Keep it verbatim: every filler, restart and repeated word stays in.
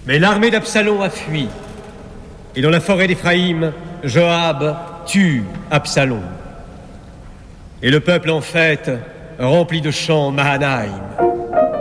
Mais l'armée d'Absalom a fui. Et dans la forêt d'Éphraïm, Joab tue Absalom. Et le peuple en fête remplit de chants Mahanaïm.